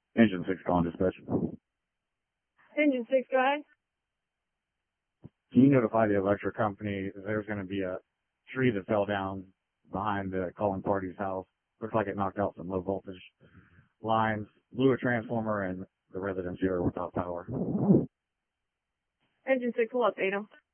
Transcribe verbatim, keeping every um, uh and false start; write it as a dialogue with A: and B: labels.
A: Engine six calling dispatch.
B: Engine six, go ahead.
A: Can you notify the electric company there's going to be a tree that fell down behind the calling party's house? Looks like it knocked out some low voltage lines, blew a transformer, and the residents here are without power.
B: Engine six, we'll update them.